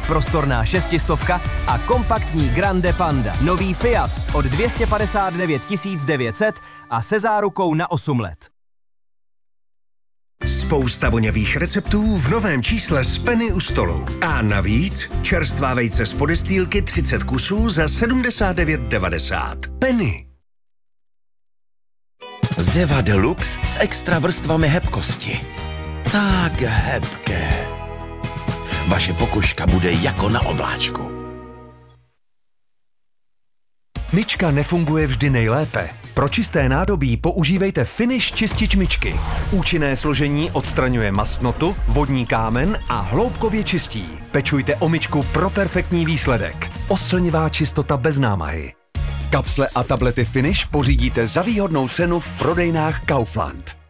prostorná 600 a kompaktní Grande Panda. Nový Fiat od 259 900 a se zárukou na 8 let. Spousta voňavých receptů v novém čísle z Penny u stolu. A navíc čerstvá vejce z podestýlky 30 kusů za 79,90. Penny. Zeva Deluxe s extra vrstvami hebkosti. Tak hebké. Vaše pokožka bude jako na obláčku. Myčka nefunguje vždy nejlépe. Pro čisté nádobí používejte Finish čistič myčky. Účinné složení odstraňuje mastnotu, vodní kámen a hloubkově čistí. Pečujte o myčku pro perfektní výsledek. Oslnivá čistota bez námahy. Kapsle a tablety Finish pořídíte za výhodnou cenu v prodejnách Kaufland.